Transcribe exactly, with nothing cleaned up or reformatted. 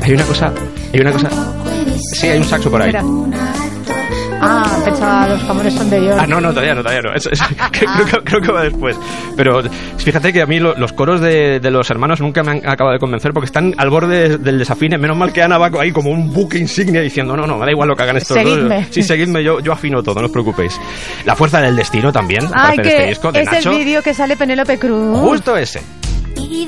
Hay una cosa, hay una cosa... Sí, hay un saxo por ahí. Mira. Ah, pensaba, los jamones son de York. Ah, no, no, todavía no, todavía no. Es, es, creo, que, creo que va después. Pero fíjate que a mí lo, los coros de, de los hermanos nunca me han acabado de convencer porque están al borde del desafine. Menos mal que Ana va ahí como un buque insignia diciendo, no, no, me da igual lo que hagan estos seguidme. dos. Sí, seguidme, yo, yo afino todo, no os preocupéis. La fuerza del destino también, Ay, aparte que de este disco, de es Nacho. el vídeo que sale Penélope Cruz. Justo ese.